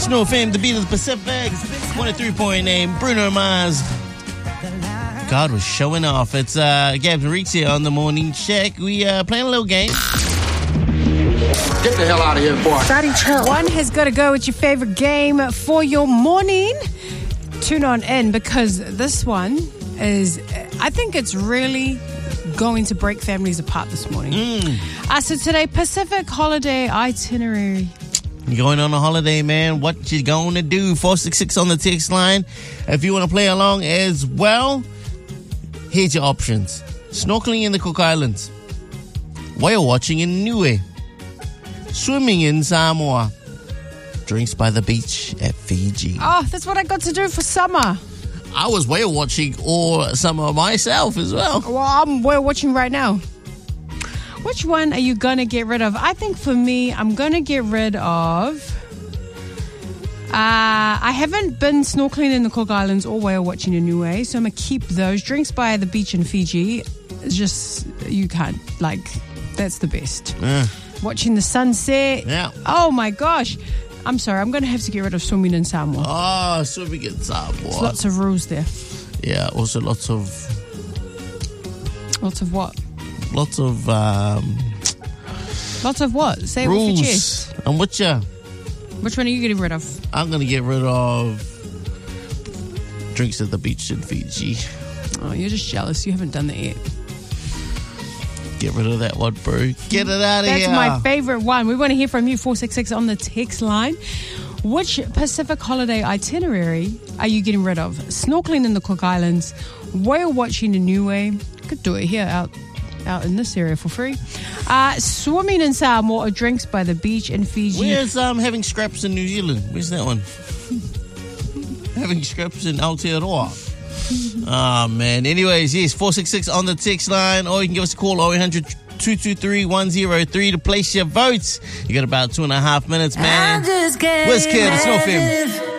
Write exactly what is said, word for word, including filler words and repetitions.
Snow Fame, the beat of the Pacific. one oh three point eight, Bruno Mars. God was showing off. It's uh, Gabs and Reeks here on the Morning Check. We uh, playing a little game. Get the hell out of here, boy. Daddy, chill. One has got to go with your favorite game for your morning. Tune on in because this one is, I think it's really going to break families apart this morning. Mm. Uh, so today, Pacific holiday itinerary. You're going on a holiday, man. What you going to do? four six six on the text line. If you want to play along as well, here's your options. Snorkeling in the Cook Islands. Whale watching in Niue. Swimming in Samoa. Drinks by the beach at Fiji. Oh, that's what I got to do for summer. I was whale watching all summer myself as well. Well, I'm whale watching right now. Which one are you going to get rid of? I think for me, I'm going to get rid of... Uh, I haven't been snorkeling in the Cook Islands or whale watching in Niue, so I'm going to keep those. Drinks by the beach in Fiji, it's just, you can't, like, that's the best. Uh, Watching the sunset. yeah. Oh, my gosh. I'm sorry, I'm going to have to get rid of swimming in Samoa. Oh, swimming in Samoa. There's lots of rules there. Yeah, also lots of... Lots of what? Lots of um, Lots of what? Say it with your rules. chest. I'm with ya. Which one are you getting rid of? I'm going to get rid of drinks at the beach in Fiji. Oh, you're just jealous. You haven't done that yet. Get rid of that one, bro. Get it out of That's here. my favorite one. We want to hear from you, four six six on the text line. Which Pacific holiday itinerary are you getting rid of? Snorkeling in the Cook Islands, whale watching in Niue. Could do it here out out in this area for free. Uh, swimming in Samoa or drinks by the beach in Fiji. Where's um having scraps in New Zealand? Where's that one? Having scraps in Aotearoa. Oh, man. Anyways, yes, four six six on the text line, or you can give us a call, oh eight hundred, two two three, one oh three to place your votes. You got about two and a half minutes, man. I just can't Where's Kid? It's no film.